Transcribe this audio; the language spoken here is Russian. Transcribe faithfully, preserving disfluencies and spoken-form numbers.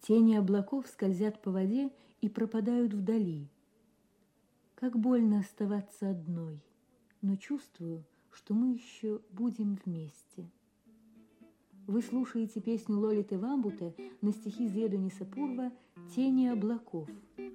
Тени облаков скользят по воде и пропадают вдали. Как больно оставаться одной, но чувствую, что мы еще будем вместе. Вы слушаете песню Лолиты Вамбуте на стихи Зедуниса Пурва «Тени облаков».